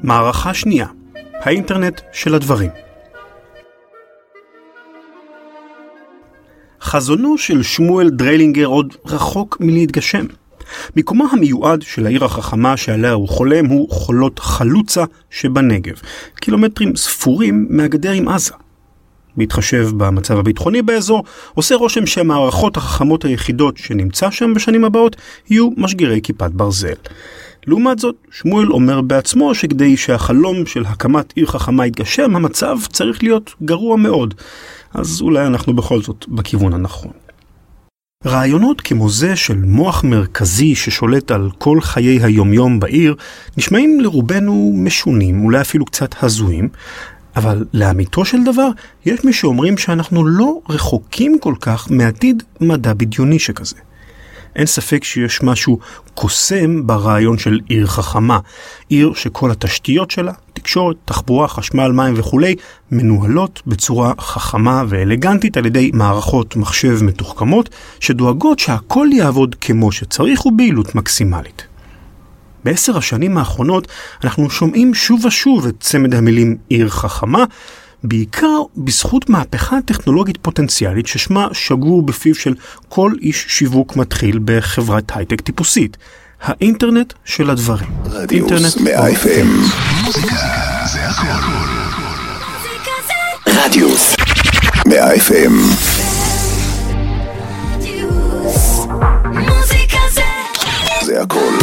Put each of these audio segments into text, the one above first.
מערכה שנייה, האינטרנט של הדברים. חזונו של שמואל דריילינגר עוד רחוק מלהתגשם. מקומה המיועד של העיר החכמה שעליה הוא חולם הוא חולות חלוצה שבנגב, קילומטרים ספורים מהגדר עם עזה. בהתחשב במצב הביטחוני באזור, עושה רושם שהמערכות החכמות היחידות שנמצא שם בשנים הבאות יהיו משגרי כיפת ברזל. לעומת זאת, שמואל אומר בעצמו שכדי שהחלום של הקמת עיר חכמה יתגשם, המצב צריך להיות גרוע מאוד. אז אולי אנחנו בכל זאת בכיוון הנכון. רעיונות כמו זה של מוח מרכזי ששולט על כל חיי היומיום בעיר, נשמעים לרובנו משונים, אולי אפילו קצת הזויים, אבל לאמיתו של דבר, יש מי שאומרים שאנחנו לא רחוקים כל כך מעתיד מדע בדיוני שכזה. אין ספק שיש משהו קוסם ברעיון של עיר חכמה. עיר שכל התשתיות שלה, תקשורת, תחבורה, חשמל, מים וכו', מנוהלות בצורה חכמה ואלגנטית על ידי מערכות מחשב מתוחכמות, שדואגות שהכל יעבוד כמו שצריך וביעילות מקסימלית. ב10 השנים האחרונות אנחנו שומעים שוב ושוב את צמד המילים עיר חכמה, בעיקר בזכות מהפכה טכנולוגית פוטנציאלית ששמה שגור בפיו של כל איש שיווק מתחיל בחברת הייטק טיפוסית. האינטרנט של הדברים. רדיוס 100 FM. מוזיקה זה הכל. רדיוס 100 FM. זה הכל.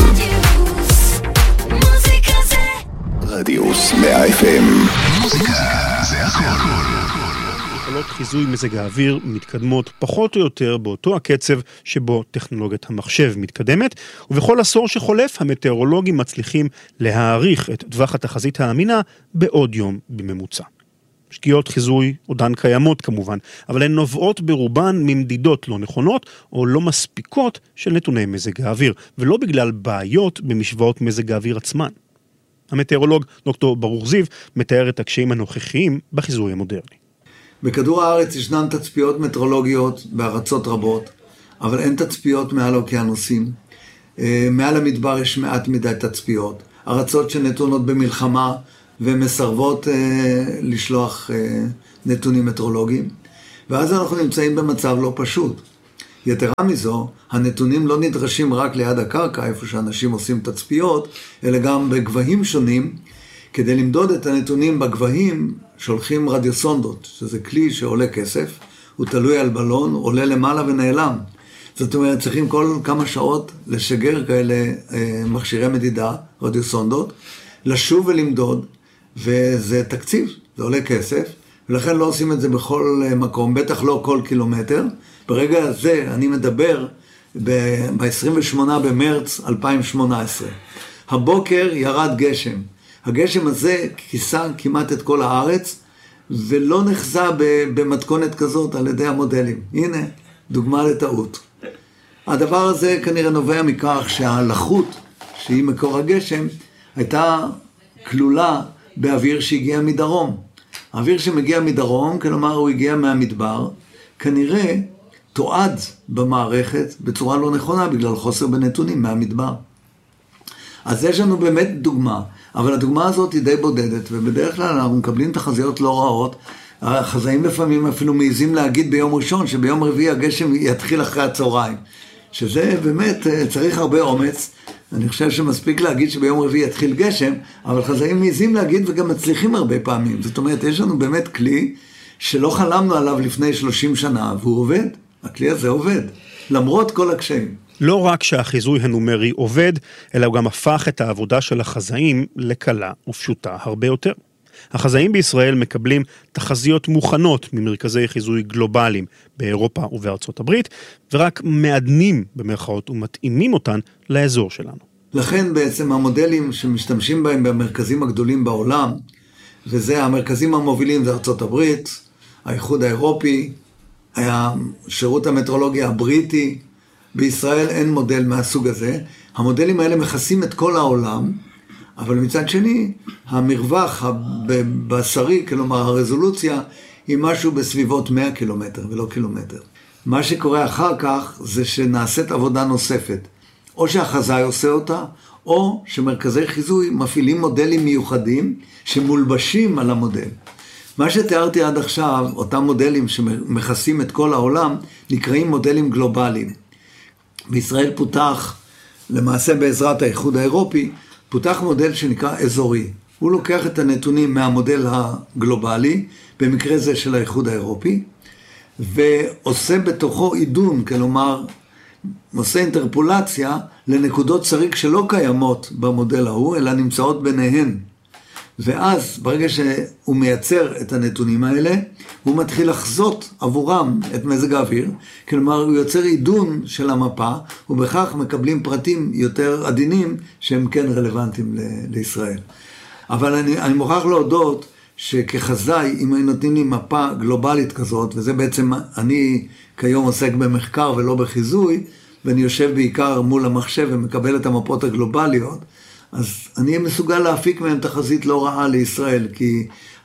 רדיוס 100 FM. מוזיקה זה הכל. יכולות חיזוי מזג האוויר מתקדמות פחות או יותר באותו הקצב שבו טכנולוגיית המחשב מתקדמת, ובכל עשור שחולף המטאורולוגים מצליחים להאריך את טווח התחזית האמינה בעוד יום בממוצע. שגיאות חיזוי עודן קיימות כמובן, אבל הן נובעות ברובן ממדידות לא נכונות או לא מספיקות של נתוני מזג האוויר, ולא בגלל בעיות במשוואות מזג האוויר עצמן. המטאורולוג דוקטור ברוך זיו מתאר את הקשיים הנוכחיים בחיזוי המודרני. בכדור הארץ ישנן תצפיות מטאורולוגיות בארצות רבות, אבל אין תצפיות מעל האוקיינוסים. מעל המדבר יש מעט מדי תצפיות. ארצות שנתונות במלחמה ומסרבות לשלוח נתונים מטאורולוגיים. ואז אנחנו נמצאים במצב לא פשוט. יתרה מזו, הנתונים לא נדרשים רק ליד הקרקע, איפה שאנשים עושים תצפיות, אלא גם בגבהים שונים. כדי למדוד את הנתונים בגבהים, שולחים רדיוסונדות, שזה כלי שעולה כסף, הוא תלוי על בלון, עולה למעלה ונעלם. זאת אומרת, צריכים כל כמה שעות לשגר כאלה מכשירי מדידה, רדיוסונדות, לשוב ולמדוד, וזה תקציב, זה עולה כסף, ולכן לא עושים את זה בכל מקום, בטח לא כל קילומטר. ברגע הזה אני מדבר ב-28 במרץ 2018. הבוקר ירד גשם. הגשם הזה כיסה כמעט את כל הארץ, ולא נחזה במתכונת כזאת על ידי המודלים. הנה, דוגמה לטעות. הדבר הזה כנראה נובע מכך שהלחות, שהיא מקור הגשם, הייתה כלולה באוויר שהגיע מדרום. האוויר שמגיע מדרום, כלומר הוא הגיע מהמדבר, כנראה תועד במערכת בצורה לא נכונה, בגלל חוסר בנתונים מהמדבר. אז יש לנו באמת דוגמה, אבל הדוגמה הזאת היא די בודדת, ובדרך כלל אנחנו מקבלים תחזיות לא רעות. החזאים לפעמים אפילו מעיזים להגיד ביום ראשון, שביום רביעי הגשם יתחיל אחרי הצהריים. שזה באמת צריך הרבה אומץ. אני חושב שמספיק להגיד שביום רביעי יתחיל גשם, אבל חזאים מעיזים להגיד וגם מצליחים הרבה פעמים. זאת אומרת, יש לנו באמת כלי שלא חלמנו עליו לפני 30 שנה, והוא עובד. הכלי הזה עובד, למרות כל הקשיים. לא רק שהחיזוי הנומרי עובד, אלא הוא גם הפך את העבודה של החזאים לקלה ופשוטה הרבה יותר. החזאים בישראל מקבלים תחזיות מוכנות ממרכזי חיזוי גלובליים באירופה ובארצות הברית, ורק מעדנים במרכאות ומתאימים אותן לאזור שלנו. לכן בעצם המודלים שמשתמשים בהם במרכזים הגדולים בעולם, וזה המרכזים המובילים זה ארצות הברית, האיחוד האירופי, השירות המטרולוגי הבריטי. בישראל אין מודל מהסוג הזה. המודלים האלה מכסים את כל העולם, אבל מצד שני, המרווח הבשרי, כלומר הרזולוציה, היא משהו בסביבות 100 קילומטר ולא קילומטר. מה שקורה אחר כך זה שנעשית עבודה נוספת. או שהחזאי עושה אותה, או שמרכזי חיזוי מפעילים מודלים מיוחדים שמולבשים על המודל. מה שתיארתי עד עכשיו, אותם מודלים שמכסים את כל העולם, נקראים מודלים גלובליים. בישראל פותח, למעשה בעזרת האיחוד האירופי, פותח מודל שנקרא אזורי. הוא לוקח את הנתונים מהמודל הגלובלי, במקרה זה של האיחוד האירופי, ועושה בתוכו עידון, כלומר, עושה אינטרפולציה לנקודות שריג שלא קיימות במודל ההוא, אלא נמצאות ביניהן. ואז, ברגע שהוא מייצר את הנתונים האלה, הוא מתחיל לחזות עבורם את מזג האוויר, כלומר הוא יוצר עידון של המפה, ובכך מקבלים פרטים יותר עדינים שהם כן רלוונטיים לישראל. אבל אני מוכרח להודות שכחזאי, אם היו נותנים לי מפה גלובלית כזאת, וזה בעצם אני כיום עוסק במחקר ולא בחיזוי, ואני יושב בעיקר מול המחשב ומקבל את המפות הגלובליות, אז אני אהיה מסוגל להפיק מהם תחזית לא רעה לישראל, כי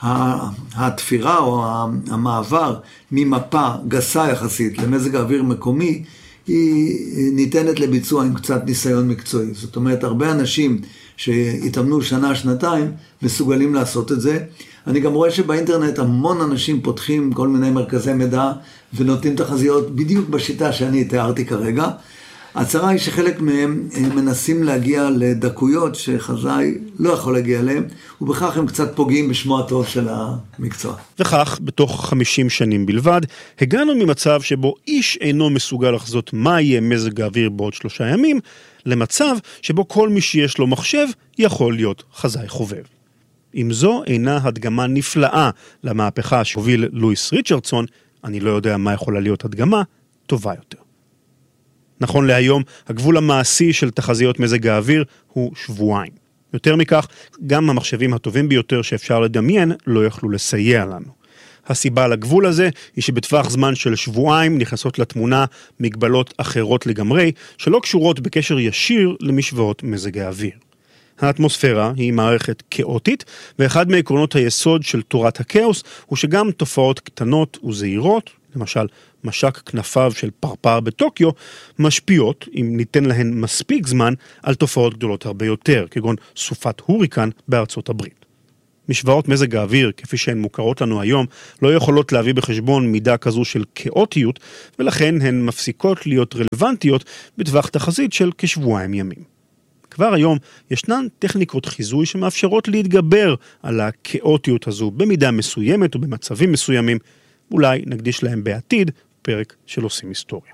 התפירה או המעבר ממפה גסה יחסית למזג האוויר מקומי, היא ניתנת לביצוע עם קצת ניסיון מקצועי. זאת אומרת, הרבה אנשים שהתאמנו שנה, שנתיים, מסוגלים לעשות את זה. אני גם רואה שבאינטרנט המון אנשים פותחים כל מיני מרכזי מידע ונותנים תחזיות בדיוק בשיטה שאני תיארתי כרגע. הצרה היא שחלק מהם מנסים להגיע לדקויות שחזאי לא יכול להגיע אליהם, ובכך הם קצת פוגעים בשמו הטוב של המקצוע. וכך, בתוך 50 שנים בלבד, הגענו ממצב שבו איש אינו מסוגל לחזות מה יהיה מזג האוויר בעוד 3 ימים, למצב שבו כל מי שיש לו מחשב יכול להיות חזאי חובב. אם זו אינה הדגמה נפלאה למהפכה שהוביל לואיס ריצ'רדסון, אני לא יודע מה יכולה להיות הדגמה טובה יותר. נכון להיום, הגבול המעשי של תחזיות מזג האוויר הוא שבועיים. יותר מכך, גם המחשבים הטובים ביותר שאפשר לדמיין לא יכלו לסייע לנו. הסיבה לגבול הזה היא שבטווח זמן של שבועיים נכנסות לתמונה מגבלות אחרות לגמרי, שלא קשורות בקשר ישיר למשוואות מזג האוויר. האטמוספירה היא מערכת כאוטית, ואחד מעקרונות היסוד של תורת הכאוס הוא שגם תופעות קטנות וזהירות, למשל משק כנפיו של פרפר בטוקיו, משפיעות, אם ניתן להן מספיק זמן, על תופעות גדולות הרבה יותר, כגון סופת הוריקן בארצות הברית. משוואות מזג האוויר, כפי שהן מוכרות לנו היום, לא יכולות להביא בחשבון מידה כזו של כאוטיות, ולכן הן מפסיקות להיות רלוונטיות בטווח תחזית של כשבועיים ימים. כבר היום ישנן טכניקות חיזוי שמאפשרות להתגבר על הכאוטיות הזו במידה מסוימת ובמצבים מסוימים. אולי נקדיש להם בעתיד פרק של עושים היסטוריה.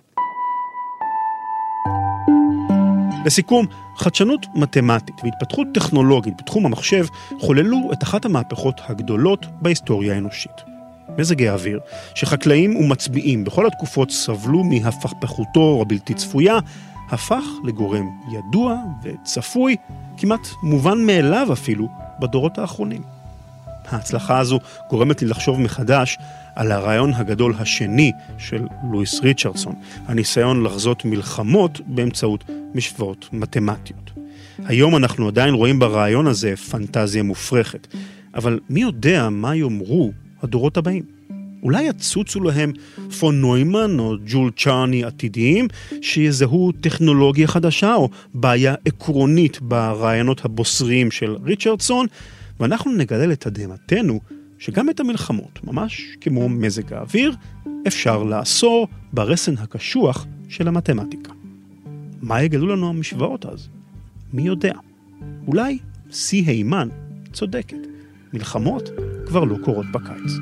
לסיכום, חדשנות מתמטית והתפתחות טכנולוגית בתחום המחשב חוללו את אחת המהפכות הגדולות בהיסטוריה האנושית. מזג האוויר, שחקלאים ומצביעים בכל התקופות סבלו מהפכפכותו הבלתי צפויה, הפך לגורם ידוע וצפוי, כמעט מובן מאליו אפילו, בדורות האחרונים. ההצלחה הזו גורמת לי לחשוב מחדש על הרעיון הגדול השני של לואיס ריצ'רדסון, הניסיון לחזות מלחמות באמצעות משוואות מתמטיות. היום אנחנו עדיין רואים ברעיון הזה פנטזיה מופרכת, אבל מי יודע מה יאמרו הדורות הבאים? אולי יצוצו להם פון נוימן או ג'ול צ'רני עתידיים שיזהו טכנולוגיה חדשה או בעיה עקרונית ברעיונות הבוסריים של ריצ'רדסון, ואנחנו נגלה לתדהמתנו שגם את המלחמות, ממש כמו מזג האוויר, אפשר לאסור ברסן הקשוח של המתמטיקה. מה יגלו לנו המשוואות אז? מי יודע? אולי סי הימן צודקת. מלחמות כבר לא קורות בקיץ.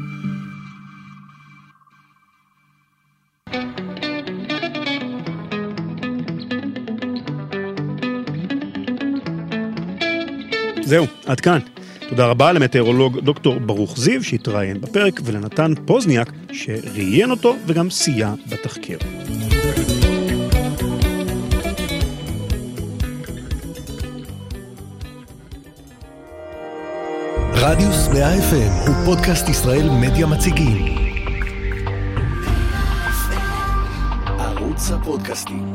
זהו, עד כאן. תודה רבה למטאורולוג דוקטור ברוך זיו שהתראיין בפרק, ולנתן פוזניאק שראיין אותו וגם סייע בתחקיר. רדיוס 100 FM הוא פודקאסט ישראל מדיה מציגים. ערוץ הפודקאסטים.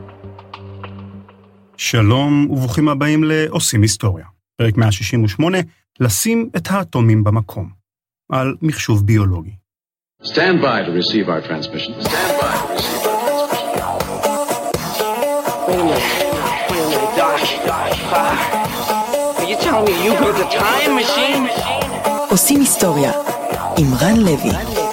שלום וברוכים הבאים לעושים היסטוריה. פרק 168, לשים את האטומים במקום, על מחשוב ביולוגי. Stand by to receive our transmission. Stand by to receive our transmission. Wait a minute. Are you telling me you built a time machine? עושים היסטוריה עם רן לוי.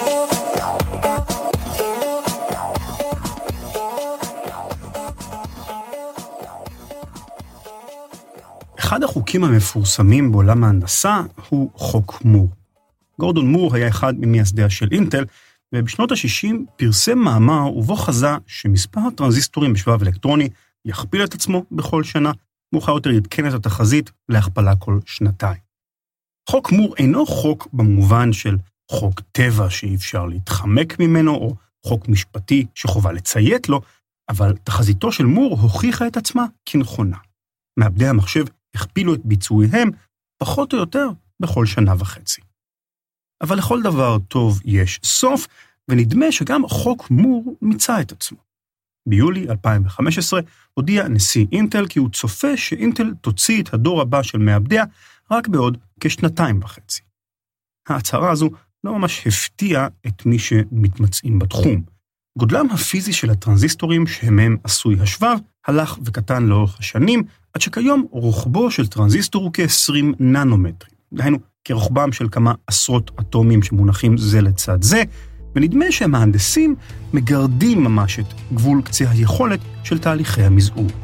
אחד החוקים המפורסמים בעולם ההנדסה הוא חוק מור. גורדון מור היה אחד ממייסדיה של אינטל, ובשנות ה-60 פרסם מאמר ובו חזה שמספר הטרנזיסטורים בשבב אלקטרוני יכפיל את עצמו בכל שנה, מאוחר יותר יתקן את התחזית להכפלה כל שנתיים. חוק מור אינו חוק במובן של חוק טבע שאי אפשר להתחמק ממנו, או חוק משפטי שחובה לציית לו, אבל תחזיתו של מור הוכיחה את עצמה כנכונה. מעבדי המחשב הכפילו את ביצועיהם פחות או יותר בכל שנה וחצי. אבל לכל דבר טוב יש סוף, ונדמה שגם חוק מור מיצה את עצמו. ביולי 2015 הודיע נשיא אינטל כי הוא צופה שאינטל תוציא את הדור הבא של מעבדיה רק בעוד כשנתיים וחצי. ההצהרה הזו לא ממש הפתיעה את מי שמתמצאים בתחום. גודלם הפיזי של הטרנזיסטורים שמהם עשוי השבב הלך וקטן לאורך השנים, עד שכיום רוחבו של טרנזיסטור הוא כ-20 ננומטרים. דהיינו, כרוחבם של כמה עשרות אטומים שמונחים זה לצד זה, ונדמה שהמהנדסים מגרדים ממש את גבול קצה היכולת של תהליכי המזעור.